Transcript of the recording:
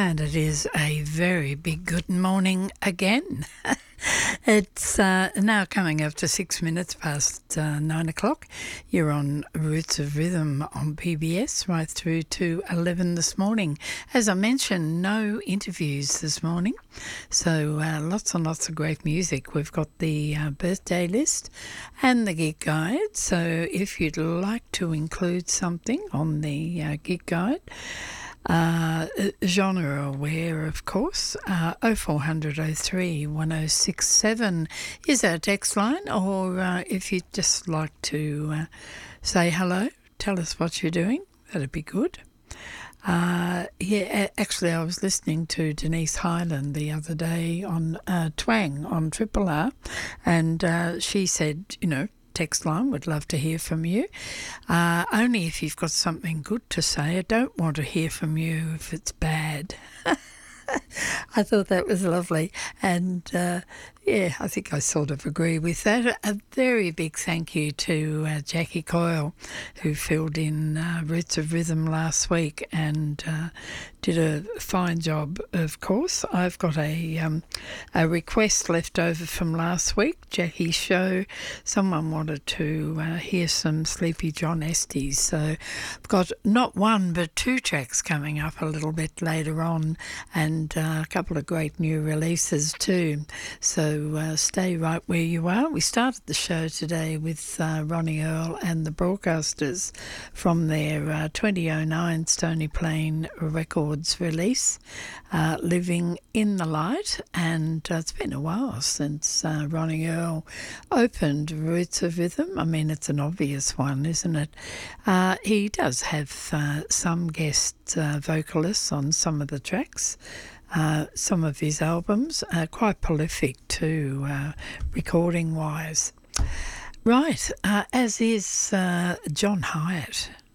And it is a very big good morning again. It's now coming up to 6 minutes past 9 o'clock. You're on Roots of Rhythm on PBS right through to 11 this morning. As I mentioned, no interviews this morning, so lots and lots of great music. We've got the birthday list and the gig guide, so if you'd like to include something on the gig guide, genre aware, of course. 0400 03 1067 is our text line, or if you'd just like to say hello, tell us what you're doing, that'd be good. Actually, I was listening to Denise Hyland the other day on Twang on Triple R, and she said, text line, would love to hear from you. Only if you've got something good to say. I don't want to hear from you if it's bad. I thought that was lovely. And I think I sort of agree with that. A very big thank you to Jackie Coyle, who filled in Roots of Rhythm last week and did a fine job, of course. I've got a request left over from last week, Jackie's show. Someone wanted to hear some Sleepy John Estes. So I've got not one but two tracks coming up a little bit later on, and a couple of great new releases too. So stay right where you are. We started the show today with Ronnie Earl and the Broadcasters from their 2009 Stony Plain Records release, Living in the Light, and it's been a while since Ronnie Earl opened Roots of Rhythm. I mean, it's an obvious one, isn't it? He does have some guest vocalists on some of the tracks. Some of his albums are quite prolific too, recording wise. Right, as is John Hyatt.